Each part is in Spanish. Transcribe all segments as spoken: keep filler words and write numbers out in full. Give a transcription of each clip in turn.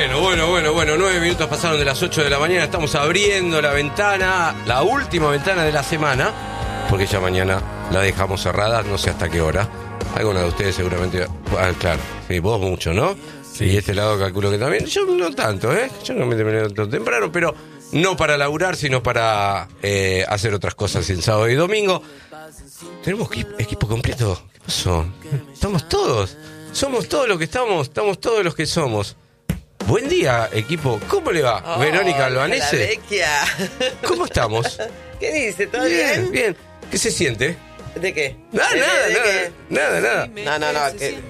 Bueno, bueno, bueno, bueno, nueve minutos pasaron de las ocho de la mañana, estamos abriendo la ventana, la última ventana de la semana, porque ya mañana la dejamos cerrada, no sé hasta qué hora. Alguna de ustedes seguramente, ah, claro, sí, vos mucho, ¿no? Sí. Y este lado calculo que también, yo no tanto, ¿eh? Yo no me levanto temprano, pero no para laburar, sino para eh, hacer otras cosas en sábado y domingo. Tenemos equipo completo, ¿qué pasó? Estamos todos, somos todos los que estamos, estamos todos los que somos. Buen día, equipo. ¿Cómo le va? Oh, Verónica Albanese. ¿Cómo estamos? ¿Qué dice? ¿Todo bien? Bien, bien. ¿Qué se siente? ¿De qué? Nada, ¿De, nada, de, nada, de nada, nada. No, no, no. Que,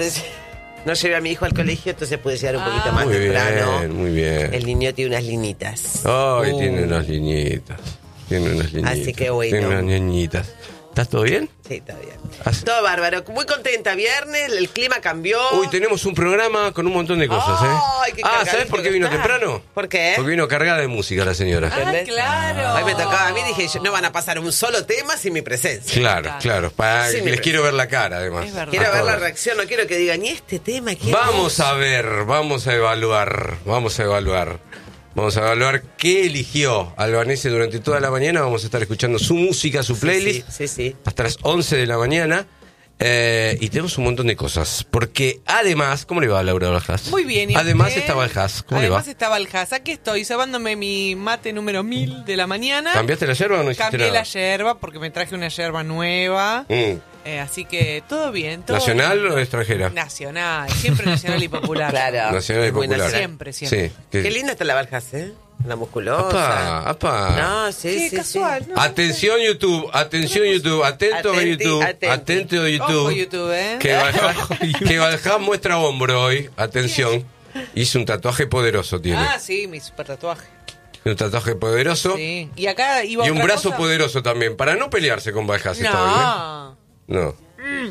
no llevé a mi hijo al colegio, entonces pude llegar un poquito ah, más muy temprano. Bien, muy bien. El niño tiene unas linitas. Ay, oh, uh. tiene unas linitas. Tiene unas linitas. Así que bueno. Tiene unas niñitas. ¿Estás todo bien? Sí, todo bien. ¿Así? Todo bárbaro. Muy contenta. Viernes, el clima cambió. Uy, tenemos un programa con un montón de cosas, ¿eh? Ay, qué ah, ¿sabes por qué vino está? temprano? ¿Por qué? Porque vino cargada de música la señora. Ah, claro. Hoy me tocaba a mí, dije, no van a pasar un solo tema sin mi presencia. Claro, claro. Para, sí, les quiero ver la cara, además. Quiero ver la reacción, no quiero que digan, ¿y este tema qué? Vamos a ver, vamos a evaluar, vamos a evaluar. Vamos a evaluar qué eligió Albanese durante toda la mañana. Vamos a estar escuchando su música, su playlist. Sí, sí, sí, sí. Hasta las once de la mañana. Eh, y tenemos un montón de cosas. Porque además, ¿cómo le va a Laura Baljás? Muy bien. ¿y además usted? estaba Baljás. ¿Cómo además le va? estaba Baljás. Aquí estoy, cebándome mi mate número mil de la mañana. ¿Cambiaste la yerba o no hiciste Cambié nada? la yerba porque me traje una yerba nueva. Mm. Eh, así que todo bien. Todo ¿Nacional bien. o extranjera? Nacional. Siempre nacional y popular. Claro. Nacional y popular. Siempre, siempre. Sí. Qué, qué linda está la Baljás, ¿eh? La musculosa. Apa, apa. No, sí, Qué sí, casual, sí. ¿no? Atención YouTube, atención YouTube, atento a Atenti, YouTube, atenti. atento a YouTube. Ojo YouTube, ¿eh? Que Baljás, que Baljás muestra hombro hoy, atención. Hizo un tatuaje poderoso, tiene. Ah, sí, mi super tatuaje. Un tatuaje poderoso. Sí. Y acá iba Y un otra brazo cosa. poderoso también, para no pelearse con Baljás. No. Esta vez, ¿eh? No.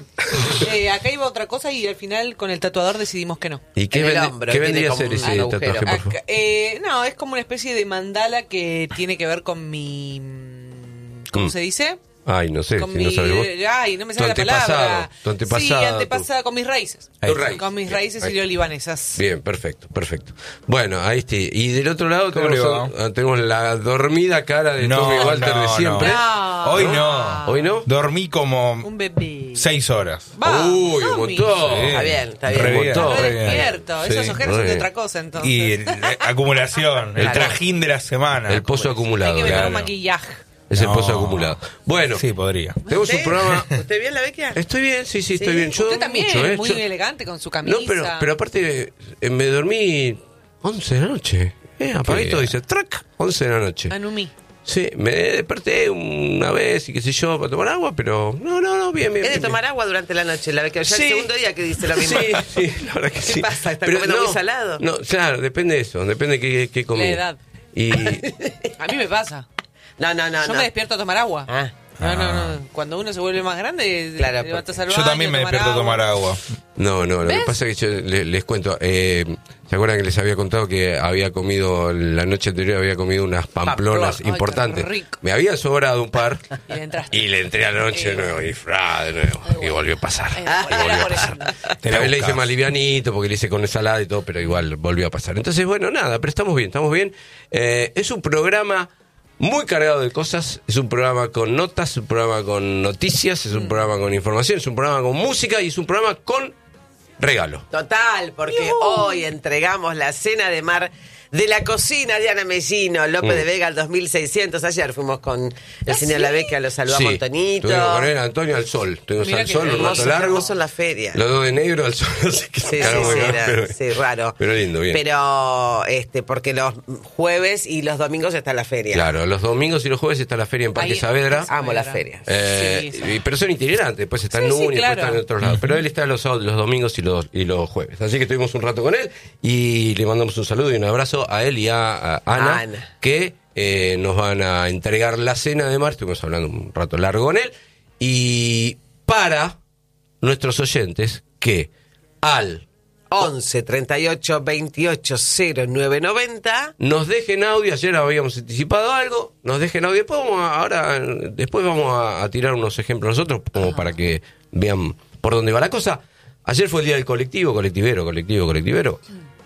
Eh, acá iba otra cosa y al final con el tatuador decidimos que no. ¿Y qué, En el vende- hombro, qué tiene vendría a como ser un ese agujero. tatuaje, por favor? Acá- eh, no, es como una especie de mandala que tiene que ver con mi... ¿Cómo Mm. se dice? Ay, no sé, Con si mi... no sabes vos. Ay, no me sale Tu la palabra. antepasado, tu antepasado, Sí, antepasada, con mis raíces. Ahí está. Con mis raíces Ahí. sirio-libanesas. Bien, perfecto, perfecto. Bueno, ahí está. Y del otro lado ¿Cómo tenemos, le va? tenemos la dormida cara de No, Tommy Walter no, de siempre. No. Hoy no. ¿Hoy no? Dormí como Un bebé. seis horas. Va, Uy, un Tommy. montón. Sí. Está bien, está bien. Re Un bien. montón. Estoy re bien. despierto. Sí. Esas ojeras son de Re otra cosa, entonces. Y eh, acumulación, el Claro. trajín de la semana. El pozo acumulado. Hay que meter claro. un maquillaje. Es el No. pozo acumulado. Bueno, Sí, podría. tenemos un ¿Usted? programa. ¿Usted bien la vecchia? Estoy bien, sí, sí, estoy Sí. bien. Yo Usted dormí también, mucho, ¿eh? muy Yo- elegante con su camisa. No, pero, pero aparte, eh, me dormí once de la noche. Eh, apaguito Bien. dice, track, once de la noche. Anumí. Sí, me desperté una vez y qué sé yo, para tomar agua, pero no, no, no, bien, bien. Es de bien, tomar bien. agua durante la noche, la vecchia. Ya Sí. el segundo día que dice lo mismo. Sí, sí, la verdad que ¿Qué sí. pasa? ¿Está comiendo muy salado? No, claro, depende de eso, depende de qué, qué comí. La edad. Y A mí me pasa. No, no, no. Yo no. me despierto a tomar agua. Ah. No, no, no. Cuando uno se vuelve más grande, Claro, te levantas porque- al Yo baño, también me tomar despierto a tomar agua. agua. no, no, lo ¿Ves? que pasa es que yo le- les, cuento, eh, ¿se acuerdan que les había contado que había comido, la noche anterior había comido unas pamplonas Pamplonas. Ay, importantes? qué rico. Me habían sobrado un par Y le entraste. y le entré a la noche de nuevo y fra, de nuevo, y volvió a pasar. Eh, Y volvió era a por eso. pasar. Te la Esta vez le hice buscas. más livianito porque le hice con ensalada y todo, pero igual volvió a pasar. Entonces, bueno, nada, pero estamos bien, estamos bien. Eh, es un programa muy cargado de cosas, es un programa con notas, es un programa con noticias, es un programa con información, es un programa con música y es un programa con regalo. Total, porque hoy entregamos la cena de mar de la cocina de Ana Mellino, López Mm. de Vega al dos mil seiscientos. Ayer fuimos con el ¿Ah, señor sí? La Vecchia, lo saludamos Sí, Antonito. estuvimos con él, Antonio al sol. Estuvimos Mira al qué sol un rato Hermoso, largo. hermoso en la feria. Los dos de negro al sol, así que Sí, sí, quedaron muy sí, bien, era- pero- sí, raro. Pero lindo, bien. Pero, este, porque los jueves y los domingos está la feria. Claro, los domingos y los jueves está la feria en Parque Ahí- Saavedra. Amo la feria. Eh, Sí, sí. y- pero son itinerantes, después está en Sí, sí, Núñez, claro. después está en otros lados. Pero él está los, sábados, los domingos y los, y los jueves. Así que estuvimos un rato con él y le mandamos un saludo y un abrazo a él y a, a Ana, Ana. que eh, nos van a entregar la cena de mar. Estuvimos hablando un rato largo con él. Y para nuestros oyentes, que al once, treinta y ocho, veintiocho, cero nueve noventa. nos dejen audio, ayer habíamos anticipado algo, nos dejen audio, después vamos a, ahora, después vamos a, a tirar unos ejemplos nosotros, como para que vean por dónde va la cosa. Ayer fue el día del colectivo, colectivero, colectivo, colectivero.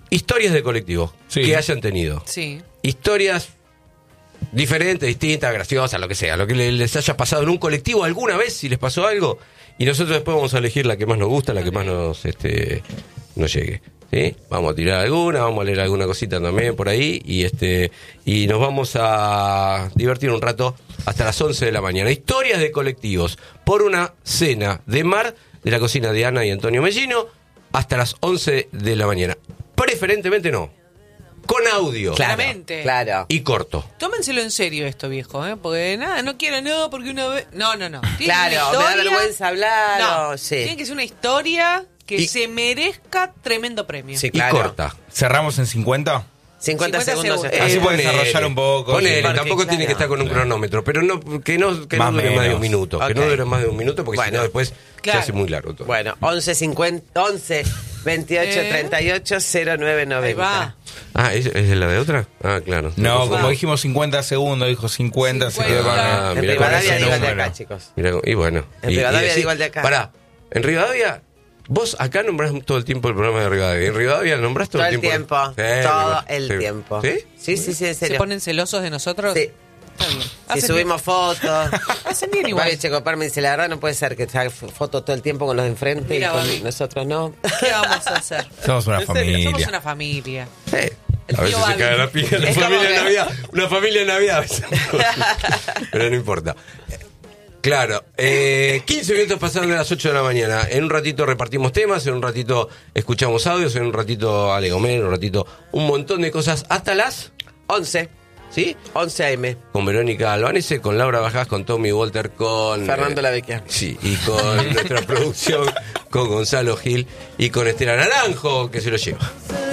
historias de colectivos Sí. que hayan tenido. Sí. Historias diferentes, distintas, graciosas, lo que sea, lo que le- les haya pasado en un colectivo alguna vez, si les pasó algo, y nosotros después vamos a elegir la que más nos gusta, la que más nos este nos llegue. ¿Sí? Vamos a tirar alguna, vamos a leer alguna cosita también por ahí, y este y nos vamos a divertir un rato hasta las once de la mañana. Historias de colectivos por una cena de mar de la cocina de Ana y Antonio Mellino hasta las once de la mañana. Preferentemente no, con audio. Claro, Claramente. claro. Y corto. Tómenselo en serio esto, viejo, ¿eh? Porque nada, no quiero, no, porque una vez... No, no, no. Tiene Claro, una me da historia- vergüenza hablar, No, o- sí. tiene que ser una historia que Y- se merezca tremendo premio. Sí, Y claro. corta. ¿Cerramos en cincuenta? cincuenta, cincuenta segundos. segundos. está. Así Eh, puede ponele, desarrollar un poco. ponele, sí. Porque, tampoco claro. tiene que estar con un cronómetro, pero no que no, que no Más dure más de menos. un minuto. Que Ok. no dure más de un minuto, porque si Bueno. no después Claro. se hace muy largo todo. Bueno, once cincuenta, once veintiocho ¿Eh? treinta y ocho cero nueve Ahí noventa. va. Ah, ¿es, es la de otra? Ah, claro. No, Pues, como Ah. dijimos cincuenta segundos, dijo cincuenta, se quedó con Ah, En mirá Rivadavia con ese digo el de número. acá, chicos. Mirá, y bueno. En y- y Rivadavia decir- digo el de acá. Pará, en Rivadavia, vos acá nombrás todo el tiempo el programa de Rivadavia. En Rivadavia nombrás todo, Todo el el tiempo. tiempo. Eh, Todo bueno, el sí. tiempo. ¿Sí? Sí, sí, sí, en ¿Se serio. ponen celosos de nosotros? Sí. Está bien. Si Hacen subimos fotos. bien. Hacen bien igual. Babi Checopar me dice, la verdad no puede ser que haga fotos todo el tiempo con los de enfrente Mira, y con Babi. nosotros no. ¿Qué vamos a hacer? Somos una ¿En serio? familia. Somos una familia. Sí. El A veces tío se Babi. cae la pija. La Es como familia de que- Navidad. Una familia de Navidad. a veces. Pero no importa. Claro, eh, quince minutos pasaron de las ocho de la mañana. En un ratito repartimos temas, en un ratito escuchamos audios, en un ratito Ale Gomer, en un ratito un montón de cosas. Hasta las, once. ¿sí? once a eme. Con Verónica Albanese, con Laura Bajás, con Tommy Walter, con... Fernando eh, Lavecchia. Sí, y con nuestra producción, con Gonzalo Gil y con Estela Naranjo, que se lo lleva.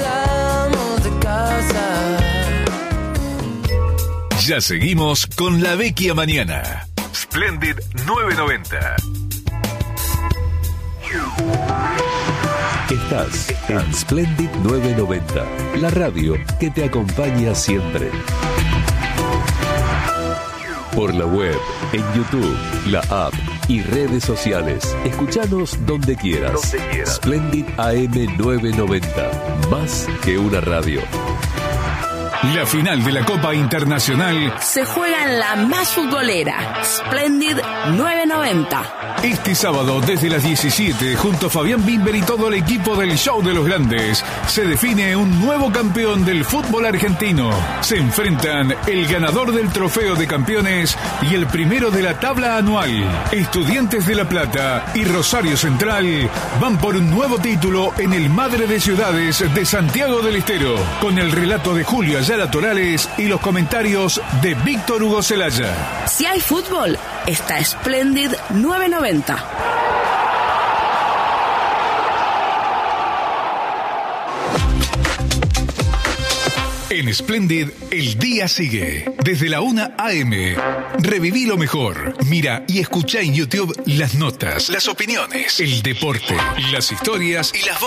Ya seguimos con La Vecchia Mañana. Splendid nueve noventa. Estás en Splendid nueve noventa, la radio que te acompaña siempre. Por la web, en YouTube, la app y redes sociales. Escuchanos donde quieras. Donde quieras. Splendid A M novecientos noventa, más que una radio. La final de la Copa Internacional Se juega en la más futbolera, Splendid nueve noventa. este sábado desde las diecisiete, junto a Fabián Bimber y todo el equipo del Show de los Grandes, se define un nuevo campeón del fútbol argentino. Se enfrentan el ganador del Trofeo de Campeones y el primero de la tabla anual. Estudiantes de La Plata y Rosario Central van por un nuevo título en el Madre de Ciudades de Santiago del Estero, con el relato de Julio Ayala Torales y los comentarios de Víctor Hugo Celaya. Si hay fútbol, está Splendid nueve noventa. En Splendid, el día sigue. Desde la una a eme. Reviví lo mejor. Mira y escucha en YouTube las notas, las opiniones, el deporte, las historias y las